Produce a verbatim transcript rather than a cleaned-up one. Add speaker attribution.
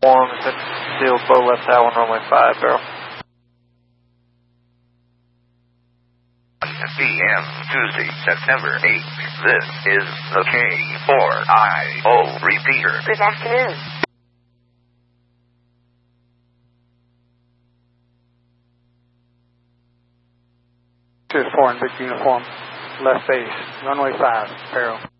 Speaker 1: One, is it still bow left tower on runway five, barrel?
Speaker 2: P M Tuesday, September eighth. This is the K four I O repeater.
Speaker 3: Good afternoon.
Speaker 4: Two four in big uniform, left base, runway five, Barrow.